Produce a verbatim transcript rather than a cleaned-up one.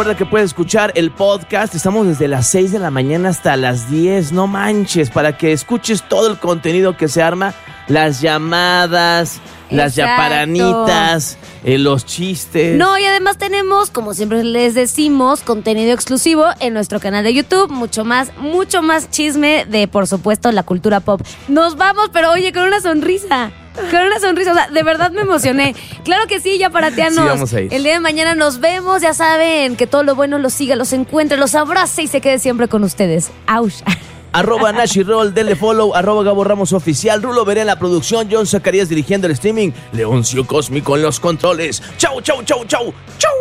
Recuerda que puedes escuchar el podcast. Estamos desde las seis de la mañana hasta las diez. No manches, para que escuches todo el contenido que se arma. Las llamadas, las Exacto. yaparanitas, eh, los chistes. No, y además tenemos, como siempre les decimos, contenido exclusivo en nuestro canal de YouTube. Mucho más, mucho más chisme de, por supuesto, la cultura pop. Nos vamos, pero oye, con una sonrisa. Con una sonrisa, o sea, de verdad me emocioné. Claro que sí, yaparatianos. Sí, vamos a ir. El día de mañana nos vemos, ya saben, que todo lo bueno los siga, los encuentre, los abrace y se quede siempre con ustedes. ¡Auch! Arroba Nashi Roll, denle follow, arroba Gabo Ramos Oficial, Rulo Veré en la producción, John Zacarías dirigiendo el streaming, Leoncio Cósmico en los controles. ¡Chau, chau, chau, chau! ¡Chau!